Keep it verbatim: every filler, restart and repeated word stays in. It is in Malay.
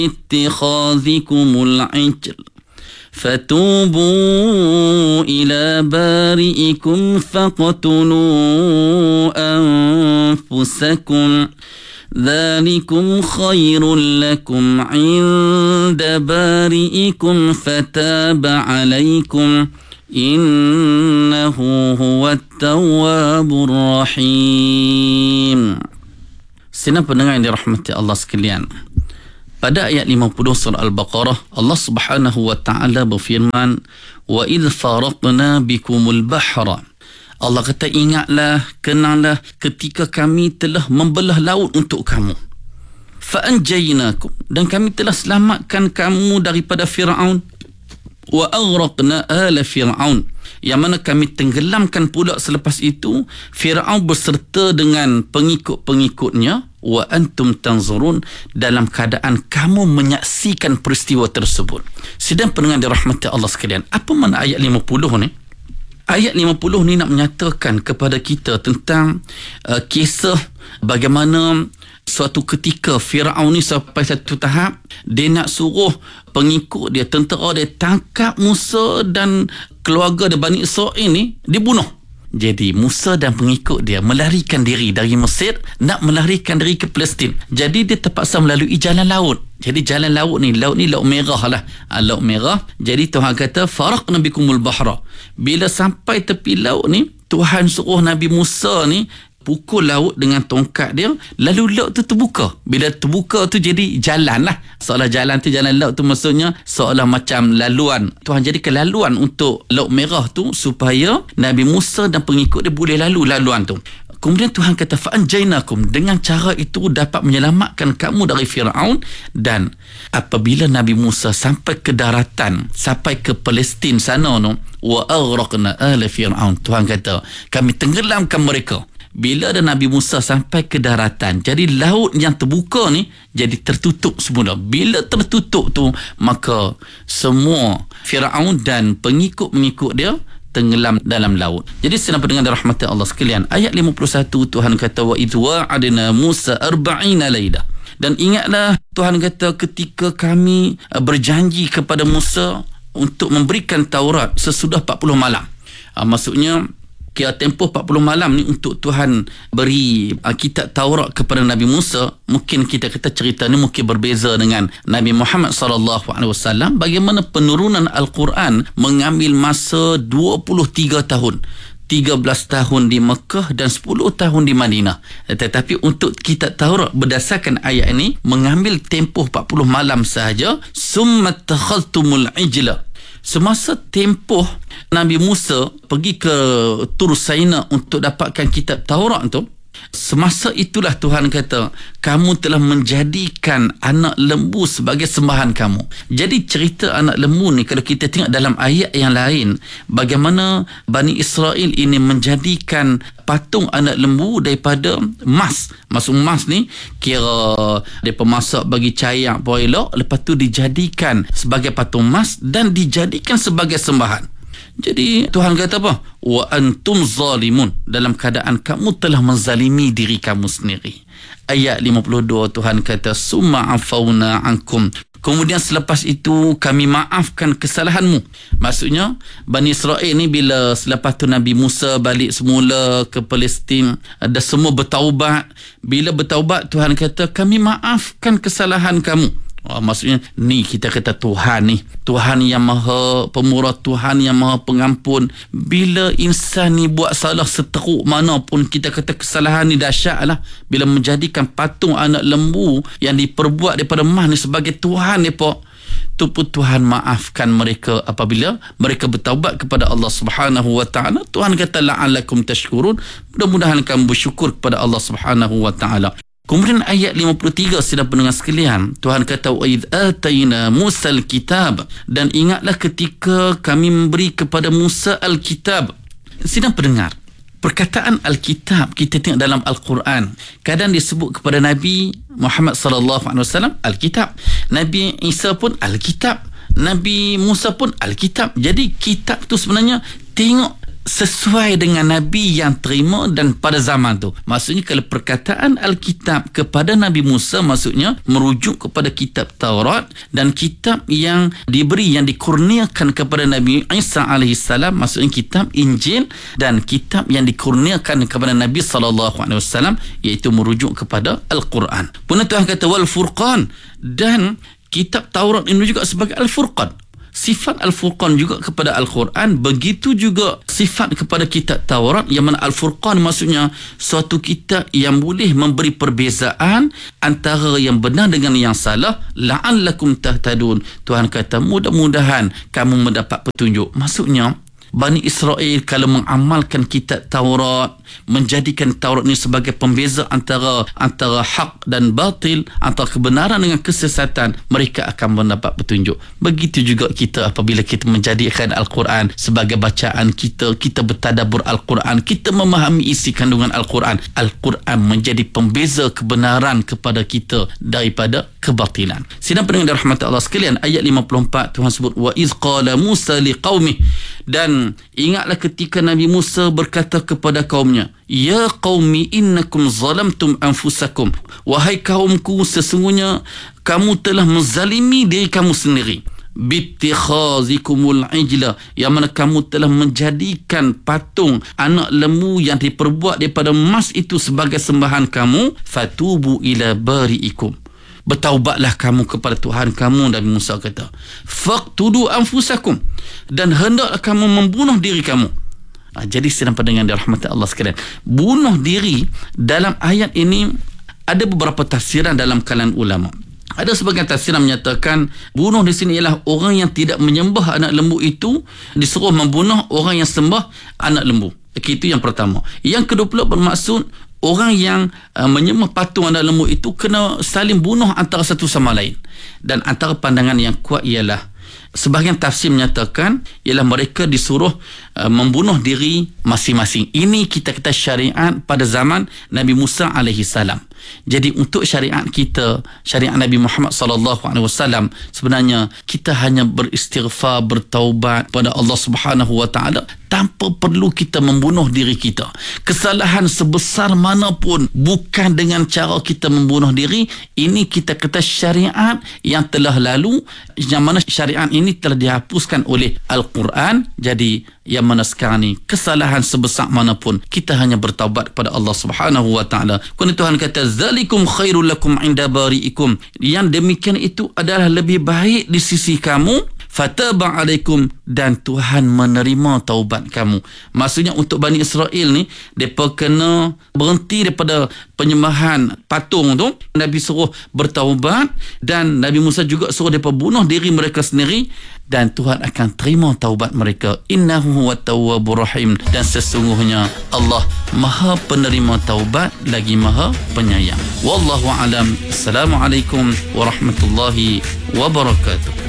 اتخاذكم العجل فتوبوا إلى بارئكم فاقتلوا أنفسكم ذلكم خير لكم عند بارئكم فتاب عليكم إنه هو التواب الرحيم. Senang pendengar yang dirahmati Allah sekalian, pada ayat lima puluh surah Al-Baqarah, Allah Subhanahu wa taala berfirman, wa idh faraqna bikumul bahra. Allah kata, ingatlah, kenanglah ketika kami telah membelah laut untuk kamu. Fa anjaynakum, dan kami telah selamatkan kamu daripada Firaun. Wa aghraqna ala Firaun, yang mana kami tenggelamkan pula selepas itu Firaun berserta dengan pengikut-pengikutnya. Wa antum tanzurun, dalam keadaan kamu menyaksikan peristiwa tersebut. Sidang pendengar dirahmati Allah sekalian, apa makna ayat lima puluh ni? Ayat lima puluh ni nak menyatakan kepada kita tentang uh, kisah bagaimana suatu ketika Firaun ni sampai satu tahap dia nak suruh pengikut dia, tentera dia, tangkap Musa dan keluarga dia Bani Israel ni dibunuh. Jadi Musa dan pengikut dia melarikan diri dari Mesir, nak melarikan diri ke Palestin. Jadi dia terpaksa melalui jalan laut. Jadi jalan laut ni, laut ni laut merah lah, laut merah. Jadi Tuhan kata faraqna bikumul bahra. Bila sampai tepi laut ni, Tuhan suruh Nabi Musa ni pukul laut dengan tongkat dia, lalu laut tu terbuka. Bila terbuka tu jadi jalan lah. Seolah jalan tu, jalan laut tu maksudnya seolah macam laluan. Tuhan jadikan laluan untuk laut merah tu supaya Nabi Musa dan pengikut dia boleh lalu laluan tu. Kemudian Tuhan kata fa'anjainakum, dengan cara itu dapat menyelamatkan kamu dari Firaun. Dan apabila Nabi Musa sampai ke daratan, sampai ke Palestin sana no, wa aghraqna ala Firaun, Tuhan kata kami tenggelamkan mereka. Bila ada Nabi Musa sampai ke daratan, jadi laut yang terbuka ni jadi tertutup semula. Bila tertutup tu, maka semua Firaun dan pengikut-pengikut dia tenggelam dalam laut. Jadi senang pendengar rahmat Allah sekalian, ayat lima puluh satu Tuhan kata wa idh wa'adna Musa arba'ina lailah. Dan ingatlah Tuhan kata ketika kami berjanji kepada Musa untuk memberikan Taurat sesudah empat puluh malam. Ha, maksudnya kira tempoh empat puluh malam ni untuk Tuhan beri uh, kitab Taurat kepada Nabi Musa. Mungkin kita kata cerita ni mungkin berbeza dengan Nabi Muhammad sallallahu alaihi wasallam. Bagaimana penurunan Al-Quran mengambil masa dua puluh tiga tahun. tiga belas tahun di Mekah dan sepuluh tahun di Madinah. Tetapi untuk kitab Taurat berdasarkan ayat ini mengambil tempoh empat puluh malam sahaja. Summa takhadtumul ijla. Semasa tempoh Nabi Musa pergi ke Tur Saina untuk dapatkan kitab Taurat tu, semasa itulah Tuhan kata kamu telah menjadikan anak lembu sebagai sembahan kamu. Jadi cerita anak lembu ni kalau kita tengok dalam ayat yang lain, bagaimana Bani Israel ini menjadikan patung anak lembu daripada emas. Maksud emas ni kira mereka masak bagi cayak pun elok, lepas tu dijadikan sebagai patung emas dan dijadikan sebagai sembahan. Jadi Tuhan kata apa? Wa antum zalimun, dalam keadaan kamu telah menzalimi diri kamu sendiri. Ayat lima puluh dua Tuhan kata summa afauna ankum, kemudian selepas itu kami maafkan kesalahanmu. Maksudnya Bani Israel ni bila selepas tu Nabi Musa balik semula ke Palestin, ada semua bertaubat. Bila bertaubat Tuhan kata kami maafkan kesalahan kamu. Oh, maksudnya ni kita kata Tuhan ni, Tuhan yang maha pemurah, Tuhan yang maha pengampun. Bila insan ni buat salah seteruk mana pun, kita kata kesalahan ni dahsyat lah. Bila menjadikan patung anak lembu yang diperbuat daripada emas ni sebagai Tuhan ni pun, tu pun Tuhan maafkan mereka apabila mereka bertaubat kepada Allah Subhanahu wa taala. Tuhan kata la'allakum tashkurun, mudah-mudahan kamu bersyukur kepada Allah Subhanahu wa taala. Kemudian ayat lima puluh tiga sedang pendengar sekalian, Tuhan kata wa idh atayna Musa al-kitab, dan ingatlah ketika kami memberi kepada Musa al-kitab. Sedang pendengar, perkataan al-kitab kita tengok dalam Al-Quran, kadang disebut kepada Nabi Muhammad sallallahu alaihi wasallam al-kitab, Nabi Isa pun al-kitab, Nabi Musa pun al-kitab. Jadi kitab tu sebenarnya tengok sesuai dengan Nabi yang terima dan pada zaman tu. Maksudnya kalau perkataan Alkitab kepada Nabi Musa maksudnya merujuk kepada kitab Taurat dan kitab yang diberi, yang dikurniakan kepada Nabi Isa alaihissalam, maksudnya kitab Injil, dan kitab yang dikurniakan kepada Nabi sallallahu alaihi wasallam iaitu merujuk kepada Al-Quran. Pun Tuhan kata wal furqan, dan kitab Taurat ini juga sebagai Al-Furqan. Sifat Al-Furqan juga kepada Al-Quran, begitu juga sifat kepada kitab Taurat, yang mana Al-Furqan maksudnya suatu kitab yang boleh memberi perbezaan antara yang benar dengan yang salah. La'allakum tahtadun. Tuhan kata mudah-mudahan kamu mendapat petunjuk. Maksudnya Bani Israel kalau mengamalkan kitab Taurat, menjadikan Taurat ini sebagai pembeza antara antara hak dan batil, antara kebenaran dengan kesesatan, mereka akan mendapat petunjuk. Begitu juga kita apabila kita menjadikan Al-Quran sebagai bacaan kita, kita bertadabbur Al-Quran, kita memahami isi kandungan Al-Quran, Al-Quran menjadi pembeza kebenaran kepada kita daripada kebatilan. Sidang pendengar dirahmati Allah sekalian, ayat lima puluh empat Tuhan sebut wa iz qala Musa liqaumih, dan ingatlah ketika Nabi Musa berkata kepada kaumnya, ya qaumi innakum zalamtum anfusakum, wahai kaumku sesungguhnya kamu telah menzalimi diri kamu sendiri, bittikhazikumul ijla, yang mana kamu telah menjadikan patung anak lembu yang diperbuat daripada emas itu sebagai sembahan kamu, fatubu ila bari'ikum, bertaubatlah kamu kepada Tuhan kamu. Nabi Musa kata faqtudu anfusakum, dan hendaklah kamu membunuh diri kamu. Ha, jadi sedang pendengar dirahmati Allah sekalian, bunuh diri dalam ayat ini ada beberapa tafsiran dalam kalangan ulama. Ada sebagian tafsir yang menyatakan bunuh di sini ialah orang yang tidak menyembah anak lembu itu disuruh membunuh orang yang sembah anak lembu. Itu yang pertama. Yang kedua pula bermaksud orang yang uh, menyembah patung anak lembu itu kena saling bunuh antara satu sama lain. Dan antara pandangan yang kuat ialah sebahagian tafsir menyatakan ialah mereka disuruh uh, membunuh diri masing-masing. Ini kita kata syariat pada zaman Nabi Musa alaihi salam. Jadi untuk syariat kita, syariat Nabi Muhammad sallallahu alaihi wasallam, sebenarnya kita hanya beristighfar, bertaubat pada Allah Subhanahu wa taala tanpa perlu kita membunuh diri kita. Kesalahan sebesar manapun bukan dengan cara kita membunuh diri. Ini kita kata syariat yang telah lalu, yang mana syariat ini telah dihapuskan oleh Al-Quran. Jadi yang mana sekarang ni kesalahan sebesar manapun kita hanya bertaubat kepada Allah Subhanahu wa taala. Kerana Tuhan kata zalikum khairul lakum inda bari'ikum, yang demikian itu adalah lebih baik di sisi kamu, fataba alaikum, dan Tuhan menerima taubat kamu. Maksudnya untuk Bani Israel ni, mereka kena berhenti daripada penyembahan patung tu. Nabi suruh bertaubat, dan Nabi Musa juga suruh mereka bunuh diri mereka sendiri, dan Tuhan akan terima taubat mereka. Innahu huwat tawwabur rahim, dan sesungguhnya Allah Maha penerima taubat lagi Maha penyayang. Wallahu alam. Assalamualaikum warahmatullahi wabarakatuh.